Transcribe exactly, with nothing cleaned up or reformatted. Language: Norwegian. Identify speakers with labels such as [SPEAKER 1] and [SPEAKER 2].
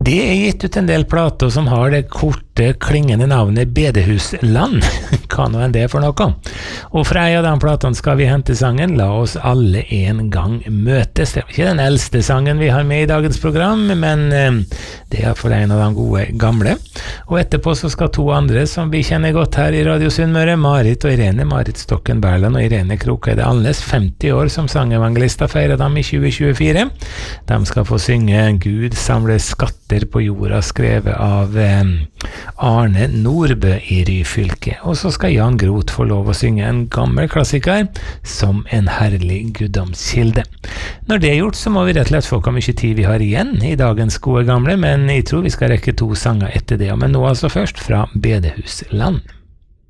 [SPEAKER 1] Det er gitt ut en del plater som har det korte, klingende navnet Bedehusland. Hva nå enn det er for noe. Og fra en av de platene skal vi hente sangen La oss alle en gang møtes. Det er ikke den eldste sangen vi har med i dagens program, men eh, det er for en av de gode gamle. Og etterpå så skal to andre som vi kjenner godt her i Radio Sunnmøre, Marit og Irene, Marit Stokken Berland og Irene Krokeide Alnes, femti år som sangevangelister, feirer dem i tjue tjuefire. De skal få synge Gud samler skatter på jorda, skrevet av eh, Arne Nordbø i Ryfylke. Og så skal Jan Groth få lov å synge en gammel klassiker, Som en herlig guddomskilde. Når det er gjort, så må vi rett og slett få hvor mye tid vi har igjen i dagens gode gamle, men jeg tror vi skal rekke to sanger etter det. Men nå altså først fra Bedehusland.